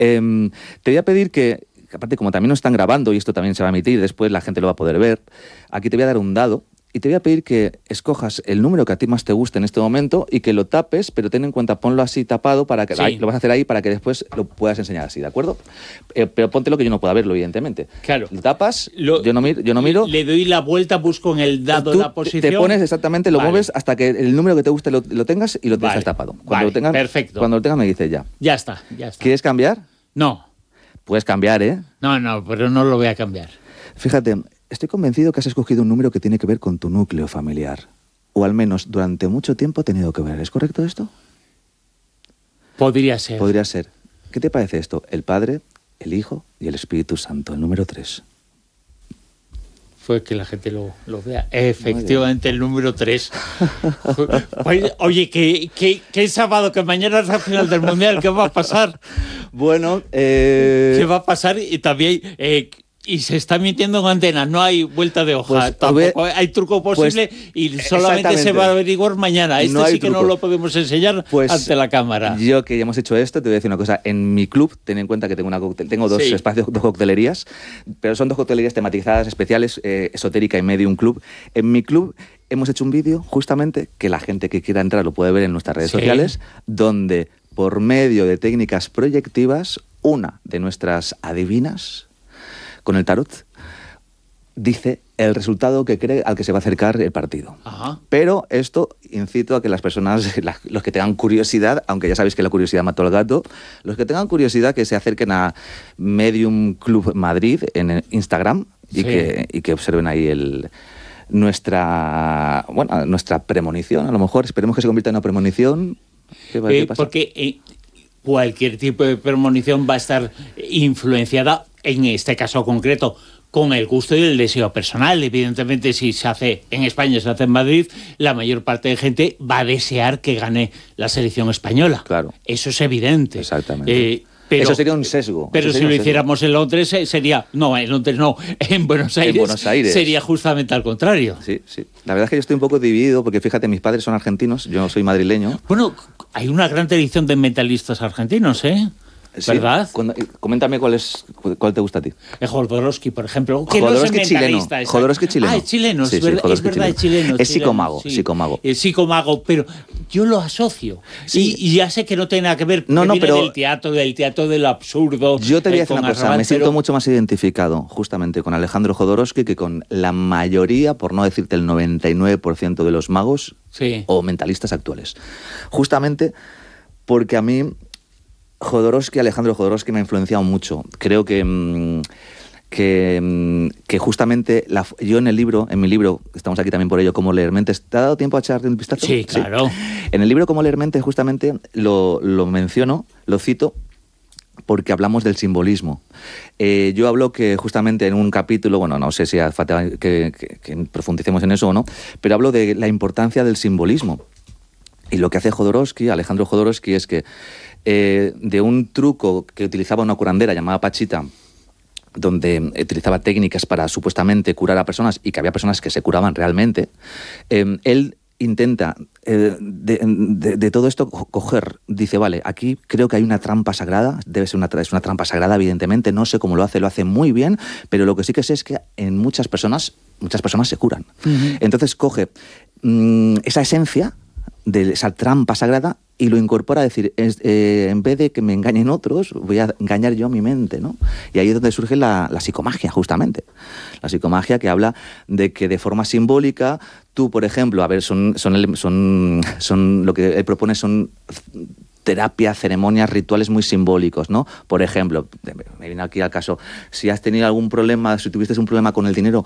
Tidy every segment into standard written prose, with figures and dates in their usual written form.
Te voy a pedir que, aparte como también nos están grabando y esto también se va a emitir, después la gente lo va a poder ver, aquí te voy a dar un dado y te voy a pedir que escojas el número que a ti más te guste en este momento y que lo tapes, pero ten en cuenta, ponlo así tapado para que lo vas a hacer ahí para que después lo puedas enseñar así, ¿de acuerdo? Pero póntelo que yo no pueda verlo, evidentemente. Claro. Lo tapas, yo no miro. Le doy la vuelta, busco en el dado la posición. Te pones exactamente, lo mueves hasta que el número que te guste lo tengas y lo dejas tapado. Cuando lo tengas, perfecto. Cuando lo tengas me dices ya. Ya está. ¿Quieres cambiar? No. Puedes cambiar, ¿eh? No, pero no lo voy a cambiar. Fíjate, estoy convencido que has escogido un número que tiene que ver con tu núcleo familiar. O al menos durante mucho tiempo ha tenido que ver. ¿Es correcto esto? Podría ser. Podría ser. ¿Qué te parece esto? El Padre, el Hijo y el Espíritu Santo, el número 3. Fue que la gente lo vea. Efectivamente, el número 3. Oye, ¿qué sábado? Que mañana es la final del Mundial. ¿Qué va a pasar? Bueno, ¿qué va a pasar? Y también... y se está mintiendo en antena, no hay vuelta de hoja, pues, tampoco hay truco posible y solamente se va a averiguar mañana. No sí que truco. No lo podemos enseñar ante la cámara. Yo que ya hemos hecho esto, te voy a decir una cosa. En mi club, ten en cuenta que tengo dos espacios, dos coctelerías, pero son dos coctelerías tematizadas especiales, esotérica y medium club. En mi club hemos hecho un vídeo justamente que la gente que quiera entrar lo puede ver en nuestras redes sociales, donde por medio de técnicas proyectivas, una de nuestras adivinas con el tarot dice el resultado que cree al que se va a acercar el partido. Ajá. Pero esto incito a que las personas, los que tengan curiosidad, aunque ya sabéis que la curiosidad mató al gato, los que tengan curiosidad que se acerquen a Medium Club Madrid en Instagram y que observen ahí nuestra premonición. A lo mejor esperemos que se convierta en una premonición. ¿Qué pasa? Porque cualquier tipo de premonición va a estar influenciada, en este caso concreto, con el gusto y el deseo personal. Evidentemente, si se hace en España, se hace en Madrid, la mayor parte de gente va a desear que gane la selección española. Claro. Eso es evidente. Exactamente. Pero, eso sería un sesgo. Pero si lo hiciéramos en Londres, sería... No, en Londres no. En Buenos Aires sería justamente al contrario. Sí. La verdad es que yo estoy un poco dividido, porque fíjate, mis padres son argentinos, yo soy madrileño. Bueno, hay una gran tradición de mentalistas argentinos, ¿eh? ¿Verdad? Coméntame cuál te gusta a ti. Jodorowsky, por ejemplo. Que Jodorowsky no es chileno. Jodorowsky chileno. Es chileno, sí, es verdad, es chileno. Es psicomago, psicomago. Es psicomago, pero yo lo asocio. Sí. Y ya sé que no tiene nada que ver, pero del teatro del absurdo. Yo te voy a decir una cosa, me siento mucho más identificado justamente con Alejandro Jodorowsky que con la mayoría, por no decirte el 99% de los magos o mentalistas actuales. Justamente porque a mí... Alejandro Jodorowsky me ha influenciado mucho. Creo que justamente yo en mi libro, estamos aquí también por ello, Cómo leer mentes, ¿te ha dado tiempo a echarle un vistazo? Sí, claro. En el libro Cómo leer mentes justamente lo menciono, lo cito, porque hablamos del simbolismo. Yo hablo que justamente en un capítulo, bueno, no sé si hace falta que profundicemos en eso o no, pero hablo de la importancia del simbolismo. Y lo que hace Alejandro Jodorowsky, es que de un truco que utilizaba una curandera llamada Pachita, donde utilizaba técnicas para supuestamente curar a personas y que había personas que se curaban realmente, él intenta de todo esto coger, dice, vale, aquí creo que hay una trampa sagrada, es una trampa sagrada evidentemente, no sé cómo lo hace muy bien, pero lo que sí que sé es que en muchas personas se curan. Uh-huh. Entonces coge esa esencia de esa trampa sagrada y lo incorpora a decir, en vez de que me engañen otros, voy a engañar yo a mi mente, ¿no? Y ahí es donde surge la psicomagia, justamente. La psicomagia que habla de que de forma simbólica, tú, por ejemplo, son lo que él propone son terapia, ceremonias, rituales muy simbólicos, ¿no? Por ejemplo, me viene aquí al caso, si has tenido algún problema, si tuviste un problema con el dinero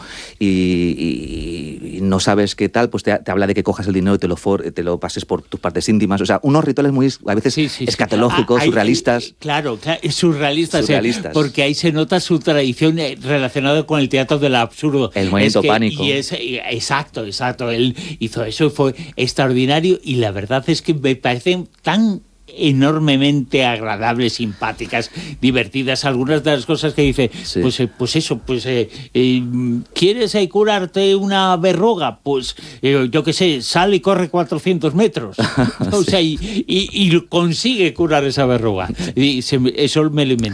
y no sabes qué tal, pues te habla de que cojas el dinero y te lo pases por tus partes íntimas. O sea, unos rituales muy, a veces, escatológicos, surrealistas. Claro, surrealistas. Porque ahí se nota su tradición relacionada con el teatro del absurdo. El movimiento pánico. Exacto. Él hizo eso, fue extraordinario y la verdad es que me parecen tan enormemente agradables, simpáticas, divertidas. Algunas de las cosas que dice, Sí. ¿Quieres curarte una verruga? Pues yo qué sé, sal y corre 400 metros. O sea, y consigue curar esa verruga. Eso me lo inventé.